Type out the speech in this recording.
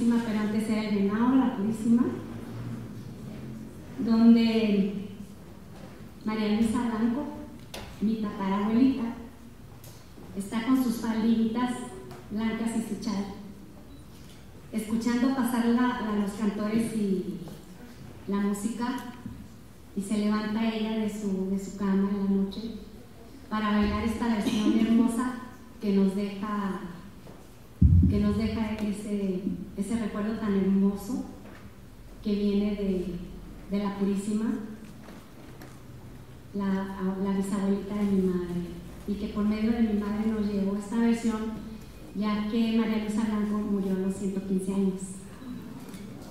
Purísima, pero antes era el Venado, la Purísima, donde María Luisa Blanco, mi tatarabuelita, está con sus faldinitas blancas y su chal, escuchando pasar los cantores y la música, y se levanta ella de su cama en la noche para bailar esta versión hermosa que nos deja ese recuerdo tan hermoso que viene de la Purísima, la bisabuelita de mi madre, y que por medio de mi madre nos llevó esta versión, ya que María Luisa Blanco murió a los 115 años.